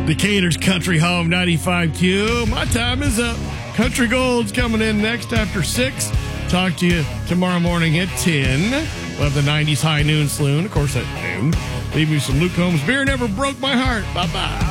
Decatur's Country Home 95.2. My time is up. Country Gold's coming in next after 6. Talk to you tomorrow morning at 10. We'll have the 90s High Noon Saloon, of course, at noon. Leave me some Luke Combs beer. Never broke my heart. Bye-bye.